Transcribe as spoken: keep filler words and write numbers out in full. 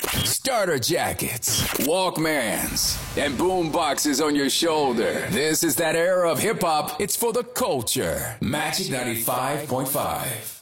Starter jackets, Walkmans, and boom boxes on your shoulder. This is that era of hip hop. It's for the culture. Magic ninety-five point five.